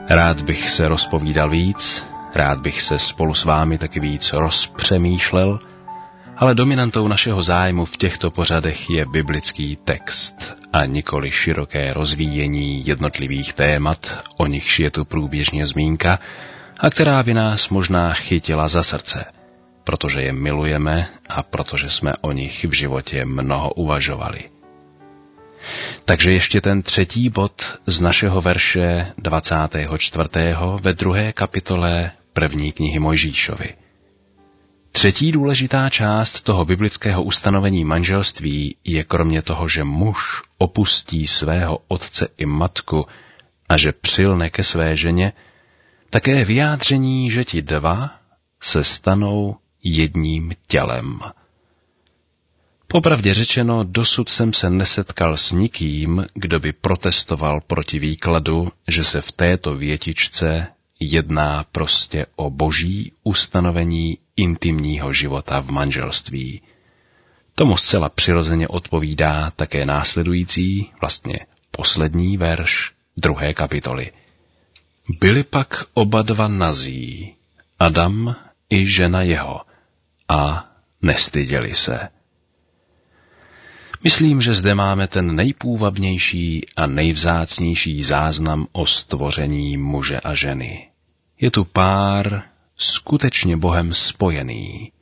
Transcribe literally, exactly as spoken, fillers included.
Rád bych se rozpovídal víc, rád bych se spolu s vámi taky víc rozpřemýšlel, ale dominantou našeho zájmu v těchto pořadech je biblický text a nikoli široké rozvíjení jednotlivých témat, o nichž je tu průběžně zmínka a která by nás možná chytila za srdce, protože je milujeme a protože jsme o nich v životě mnoho uvažovali. Takže ještě ten třetí bod z našeho verše dvacátého čtvrtého ve druhé kapitole první knihy Mojžíšovy. Třetí důležitá část toho biblického ustanovení manželství je kromě toho, že muž opustí svého otce i matku a že přilne ke své ženě, také vyjádření, že ti dva se stanou jedním tělem. Popravdě řečeno, dosud jsem se nesetkal s nikým, kdo by protestoval proti výkladu, že se v této větičce jedná prostě o boží ustanovení intimního života v manželství. Tomu zcela přirozeně odpovídá také následující, vlastně poslední verš druhé kapitoly. Byli pak oba dva nazí, Adam i žena jeho, a nestyděli se. Myslím, že zde máme ten nejpůvabnější a nejvzácnější záznam o stvoření muže a ženy. Je tu pár skutečně Bohem spojený.